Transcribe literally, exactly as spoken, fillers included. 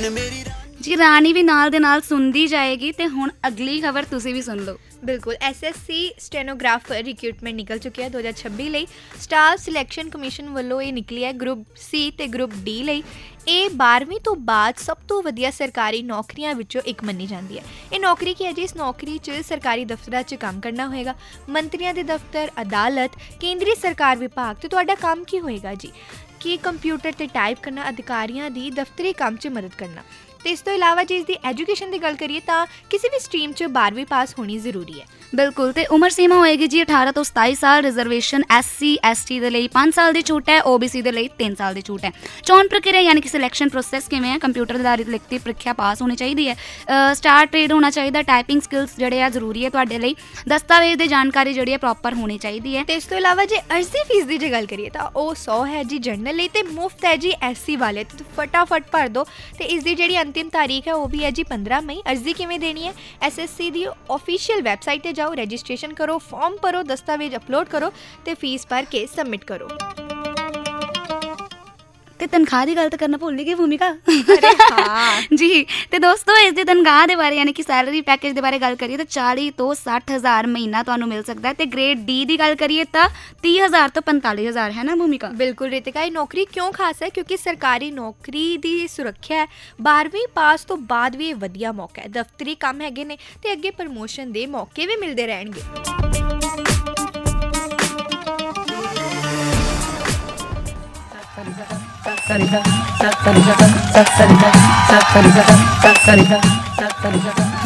जी रानी भी नाल दे नाल सुनदी जाएगी ते हुण अगली खबर तुसीं भी सुन लो। बिल्कुल S S C stenographer recruitment निकल चुकी है दो हज़ार छब्बी ਲਈ ਸਟਾਫ ਸਿਲੈਕਸ਼ਨ ਕਮਿਸ਼ਨ ਵੱਲੋਂ ਇਹ ਨਿਕਲੀ ਹੈ ਗਰੁੱਪ ਸੀ ਤੇ ਗਰੁੱਪ ਡੀ ਲਈ। ਇਹ ਬਾਰ੍ਹਵੀਂ ਤੋਂ ਬਾਅਦ ਸਭ ਤੋਂ ਵਧੀਆ ਸਰਕਾਰੀ ਨੌਕਰੀਆਂ ਵਿੱਚੋਂ ਇੱਕ ਮੰਨੀ ਜਾਂਦੀ ਹੈ। ਇਹ ਨੌਕਰੀ ਕੀ ਹੈ ਜੀ? ਇਸ ਨੌਕਰੀ 'ਚ ਸਰਕਾਰੀ ਦਫ਼ਤਰਾਂ 'ਚ ਕੰਮ ਕਰਨਾ ਹੋਏਗਾ, ਮੰਤਰੀਆਂ ਦੇ ਦਫ਼ਤਰ, ਅਦਾਲਤ, ਕੇਂਦਰੀ ਸਰਕਾਰ ਵਿਭਾਗ। ਤੇ ਤੁਹਾਡਾ ਕੰਮ ਕੀ ਹੋਏਗਾ ਜੀ ਕਿ ਕੰਪਿਊਟਰ 'ਤੇ ਟਾਈਪ ਕਰਨਾ, ਅਧਿਕਾਰੀਆਂ ਦੀ ਦਫ਼ਤਰੀ ਕੰਮ 'ਚ ਮਦਦ ਕਰਨਾ। ਤੇ ਇਸ ਤੋਂ ਇਲਾਵਾ ਜੇ ਇਸ ਦੀ ਐਜੂਕੇਸ਼ਨ ਦੀ ਗੱਲ ਕਰੀਏ ਤਾਂ ਕਿਸੇ ਵੀ ਸਟਰੀਮ 'ਚ ਬਾਰ੍ਹਵੀਂ ਪਾਸ ਹੋਣੀ ਜ਼ਰੂਰੀ ਹੈ। बिल्कुल तो उम्र सीमा होएगी जी अठारह तो सताई साल। Reservation S C S T के लिए पाँच साल की छूट है, ओ बी सी के लिए तीन साल की छूट है। चोन प्रक्रिया यानी कि सिलैक्शन प्रोसैस किवें है? कंप्यूटर आधारित लिखती प्रीख्या पास होनी चाहिए है, स्टार ट्रेड होना चाहिए, टाइपिंग स्किल्स जोड़े आ जरूरी है तुहाडे लई, दस्तावेज की जानकारी जी प्रॉपर होनी चाहिए है। तो इस तो इलावा जो अर्जी फीस की जो गल करिए तो वह सौ है जी जनरल लिए, तो मुफ्त है जी एस सी वाले। तो फटाफट भर दो। तो इसकी जी अंतिम तारीख है वह भी है जी पंद्रह मई। अर्जी किवें देनी है? एस एस सी की ऑफिशियल वैबसाइट पर जाओ, रजिस्ट्रेशन करो, फॉर्म भरो, दस्तावेज अपलोड करो ते फीस भर के सबमिट करो। ते तनख्वाह की गल तो करना भुल गई भूमिका। अरे हाँ जी तो दोस्तों इसकी तनख्वाह के बारे यानी कि सैलरी पैकेज के बारे गल करिए तो चालीस तो सठ हज़ार महीना तुहानू मिल सकता है। तो ग्रेड डी की गल करिए तो तीह हज़ार तो पैंतालीस हज़ार है ना भूमिका? बिल्कुल रितिका, ये नौकरी क्यों खास है? क्योंकि सरकारी नौकरी की सुरक्षा है, बारहवीं पास तो बाद भी वधिया मौका है, दफ्तरी काम हैगे ने ते अगे प्रमोशन के मौके भी मिलते रहेंगे। Sa sa sa sa sa sa sa sa sa sa sa sa sa sa sa